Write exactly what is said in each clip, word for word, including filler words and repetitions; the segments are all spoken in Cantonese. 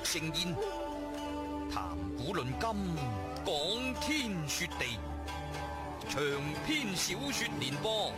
盛宴，談古論今，講天說地，長篇小說連播，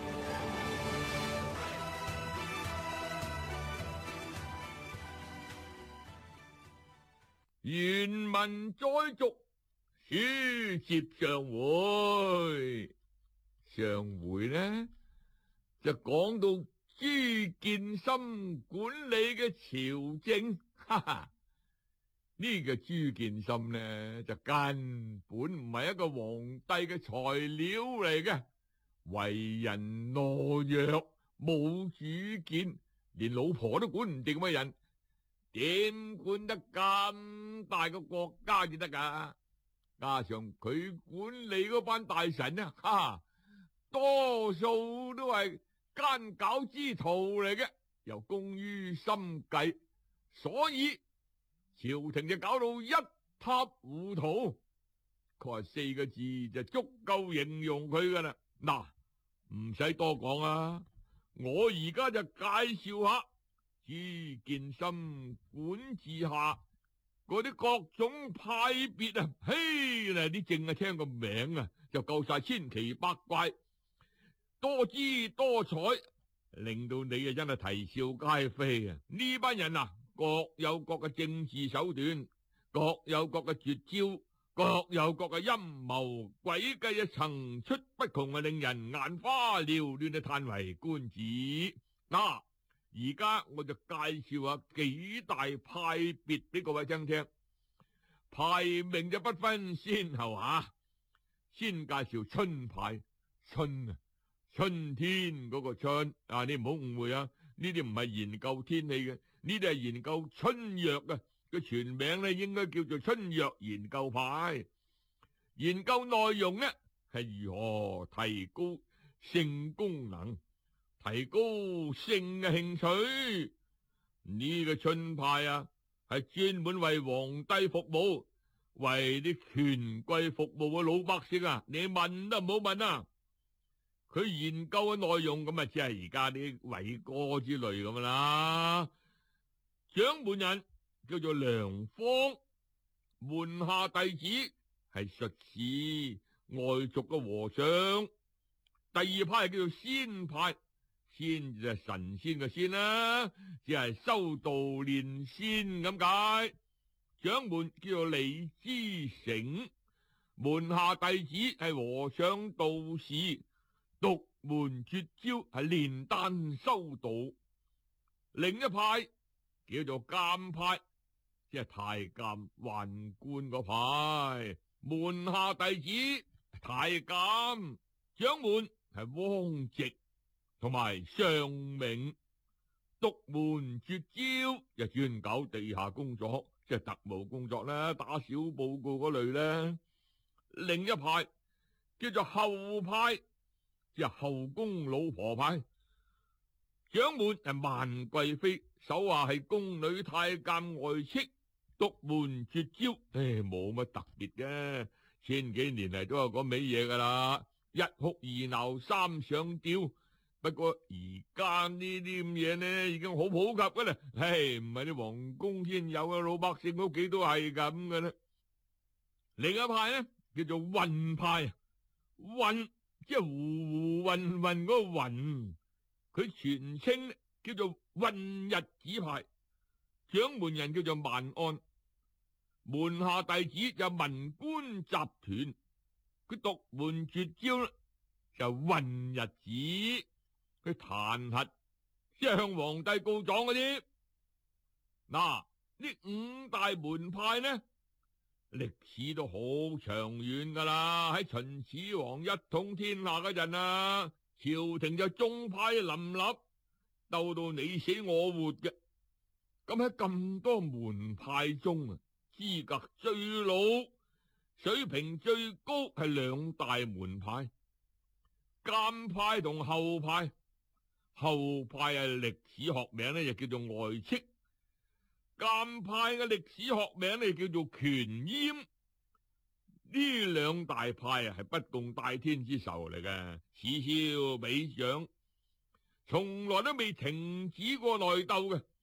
原文再續，書接上回。上回呢就講到朱見深管理嘅朝政，哈哈，呢個朱見深呢就根本唔係一個皇帝嘅材料嚟嘅，為人懦弱，冇主見，連老婆都管唔掂嘅人，點管得咁大個國家至得噶？加上佢管理嗰班大臣呢，哈，多數都係奸狡之徒嚟嘅，又工於心計，所以朝廷就搞到一塌糊塗。佢話四個字就足夠形容佢噶啦。嗱，唔使多講啊，我而家就介紹下朱見深管治下嗰啲各種派別啊，嘿，嗱啲淨係聽個名啊就夠晒千奇百怪，多姿多彩，令到你啊真係啼笑皆非啊！呢班人啊，各有各嘅政治手段，各有各嘅絕招，各有各嘅陰謀詭計啊，層出不窮啊，令人眼花繚亂啊，嘆為觀止。嗱，而家我就介紹下幾大派別俾各位聽聽，排名就不分先後吓。先介紹春派，春啊，春天嗰個春啊，你唔好誤會啊，呢啲唔係研究天氣嘅，呢啲係研究春藥啊。個全名咧應該叫做春藥研究派。研究內容呢係如何提高性功能，提高性嘅興趣。呢個春派啊係專門為皇帝服務，為啲權貴服務嘅老百姓啊，你問都唔好問啊。佢研究嘅內容咁啊，只係而家啲偉哥之類咁啦。掌門人叫做梁方，門下弟子係術士、外族嘅和尚。第二派係叫做仙派，仙就係神仙嘅仙啦，只係修道練仙咁解。掌門叫做李之成，門下弟子係和尚道士，獨門絕招係煉丹修道。另一派叫做監派，即係太監宦官嗰派，門下弟子太監，掌門係汪直同埋尚明，獨門絕招就專搞地下工作，即係特務工作啦，打小報告嗰類啦。另一派叫做後派，即係後宮老婆派，掌門係萬貴妃，手下係宮女太監外戚，獨門絕招，唉，冇乜特別嘅，千幾年嚟都有嗰味嘢噶啦，一哭二鬧三上吊。不過而家呢啲咁嘢呢，已經好普及噶啦，唉，唔係啲皇宮先有嘅，老百姓屋企都係咁嘅啦。另一派呢叫做混派，混即係糊糊混混嗰個混，佢全稱叫做混日子派，掌門人叫做萬安，門下弟子就文官集團，佢獨門絕招就混日子。佢彈劾即係向皇帝告狀嗰啲。嗱，呢五大門派呢，歷史都好長遠噶啦。喺秦始皇一統天下嗰陣啊，朝廷就眾派林立，鬥到你死我活嘅。咁喺咁多門派中啊，資格最老、水平最高係兩大門派，監派同後派。後派係歷史學名呢，就叫做外戚；監派嘅歷史學名呢，叫做權閹。呢兩大派啊，係不共戴天之仇嚟嘅，此消彼長，從來都未停止過內鬥嘅。